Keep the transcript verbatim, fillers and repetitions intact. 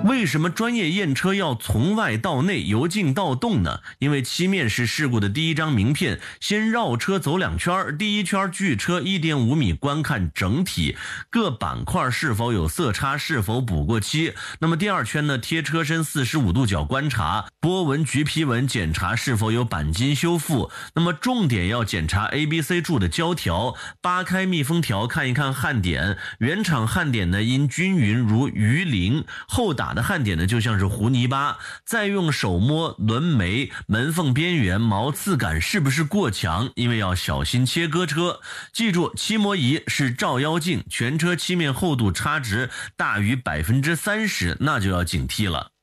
为什么专业验车要从外到内由静到动呢？因为漆面是事故的第一张名片，先绕车走两圈，第一圈距车 一点五米观看整体各板块是否有色差，是否补过漆。那么第二圈呢，贴车身四十五度角观察，波纹橘皮纹检查是否有钣金修复。那么重点要检查 A B C 柱的胶条，扒开密封条看一看焊点，原厂焊点呢因均匀如鱼鳞，后打的焊点呢就像是糊泥巴。再用手摸轮眉、门缝边缘、毛刺感是不是过强，因为要小心切割车。记住，漆膜仪是照妖镜，全车漆面厚度差值大于 百分之三十， 那就要警惕了。